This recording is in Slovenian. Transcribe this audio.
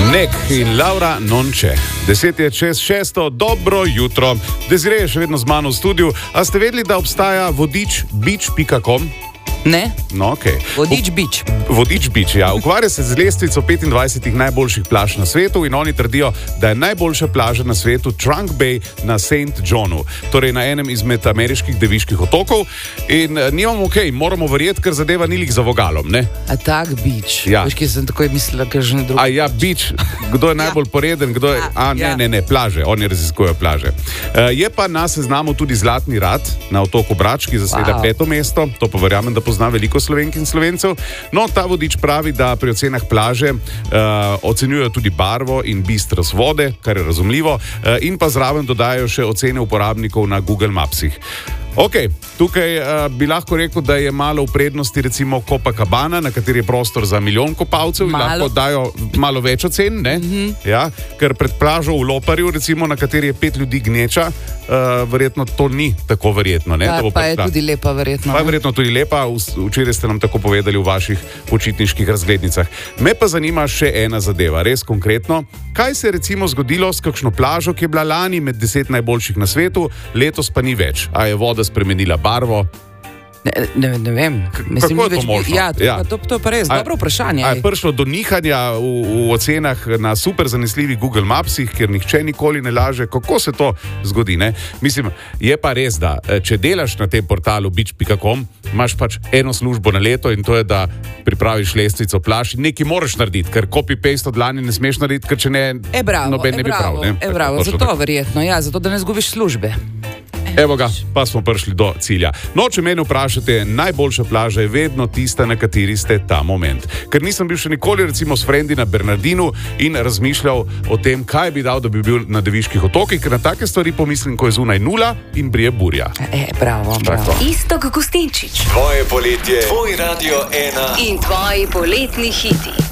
Nek in Laura Nonče. 10:06, dobro jutro. Desiree je še vedno z mano v studiu. A ste vedeli, da obstaja vodič beach.com? Ne? No, okay. Vodič Beach. Vodič Beach, ja. Ukvarja se z lestvico 25 najboljših plaž na svetu in oni trdijo, da je najboljša plaža na svetu Trunk Bay na St. Johnu, torej na enem izmed ameriških deviških otokov. In nimamo moramo verjeti, ker zadeva ni lik za vogalom, ne? A tak Beach. Ja. Veš, ki sem takoj mislila, ker že ne drugo. A ja, Beach. Kdo je najbolj poreden, kdo je... Ne, plaže, oni raziskujejo plaže. Je pa na seznamu tudi Zlatni rat na otoku Brač, ki zaseda 5. mesto, to pa verjamem, da pozna veliko Slovenk in Slovencev. No, ta vodič pravi, da pri ocenah plaže ocenjujejo tudi barvo in bistrost vode, kar je razumljivo, in pa zraven dodajajo še ocene uporabnikov na Google Mapsih. Ok, tukaj bi lahko rekel, da je malo v prednosti recimo Copacabana, na kateri je prostor za 1 milijon kopalcev in lahko dajo malo več ocen, ne? Ja, ker pred plažo v Loparju, recimo, na kateri je 5 ljudi gneča, verjetno to ni tako verjetno, ne? Pa je tudi lepa, verjetno. Pa je verjetno tudi lepa, včeraj ste nam tako povedali v vaših počitniških razglednicah. Me pa zanima še ena zadeva, res konkretno. Kaj se je recimo zgodilo s kakšno plažo, ki je bila lani med 10 najboljših na svetu, letos pa ni več? A je voda spremenila barvo? Ne vem. Mislim, kako je to možno? To je pa res dobro vprašanje. A je prišlo do nihanja v ocenah na super zanesljivih Google Mapsih, kjer nihče nikoli ne laže? Kako se to zgodi, ne? Mislim, je pa res, da če delaš na tem portalu beach.com, imaš pač eno službo na leto in to je, da pripraviš lestvico plaž in nekaj moraš narediti, ker copy-paste od lani ne smeš narediti, ker če ne, noben ne bi prav. Zato verjetno, zato da ne zgubiš službe. Evo ga, pa smo prišli do cilja. No, če mene vprašate, najboljša plaža je vedno tista, na kateri ste ta moment. Ker nisem bil še nikoli recimo s frendi na Bernardinu in razmišljal o tem, kaj bi dal, da bi bil na Deviških otokih, ker na take stvari pomislim, ko je zunaj 0 in brije burja. Bravo. Iztok Gustinčič. Tvoje poletje, tvoj Radio 1 in tvoji poletni hiti.